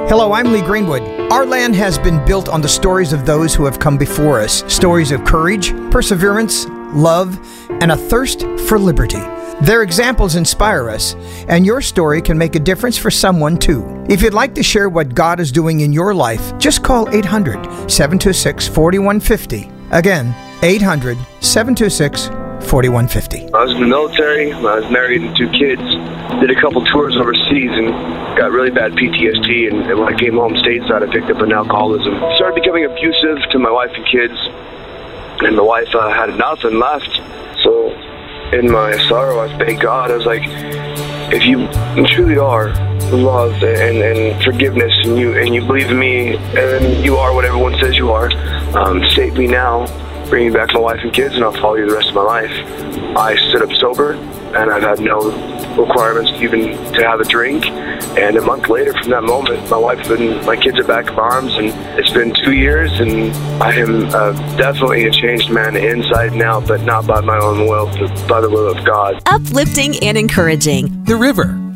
Hello, I'm Lee Greenwood. Our land has been built on the stories of those who have come before us. Stories of courage, perseverance, love, and a thirst for liberty. Their examples inspire us, and your story can make a difference for someone too. If you'd like to share what God is doing in your life, just call 800-726-4150. Again, 800-726-4150. I was in the military. I was married and 2 kids. Did a couple tours overseas and got really bad PTSD. And when I came home stateside, I picked up an alcoholism. Started becoming abusive to my wife and kids. And the wife had enough and left. So in my sorrow, I thanked God. I was like, if you truly are love and forgiveness, and you believe in me, and you are what everyone says you are, save me now, bring me back my wife and kids, and I'll follow you the rest of my life. I stood up sober, and I've had no requirements even to have a drink. And a month later from that moment, my wife and my kids are back in my arms, and it's been 2 years, and I am definitely a changed man inside and out, but not by my own will, but by the will of God. Uplifting and encouraging. The River,